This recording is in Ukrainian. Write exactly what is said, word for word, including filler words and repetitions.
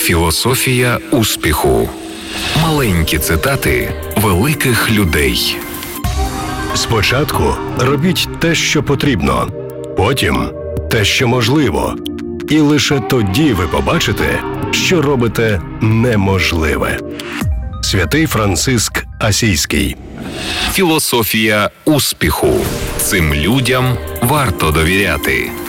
Філософія успіху. Маленькі цитати великих людей. Спочатку робіть те, що потрібно, потім те, що можливо. І лише тоді ви побачите, що робите неможливе. Святий Франциск Асійський. Філософія успіху. Цим людям варто довіряти.